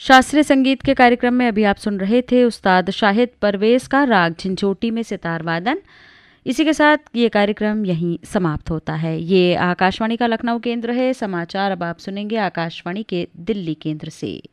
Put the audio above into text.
शास्त्रीय संगीत के कार्यक्रम में अभी आप सुन रहे थे उस्ताद शाहिद परवेज का राग झंझोटी में सितार वादन। इसी के साथ ये कार्यक्रम यहीं समाप्त होता है। ये आकाशवाणी का लखनऊ केंद्र है। समाचार अब आप सुनेंगे आकाशवाणी के दिल्ली केंद्र से।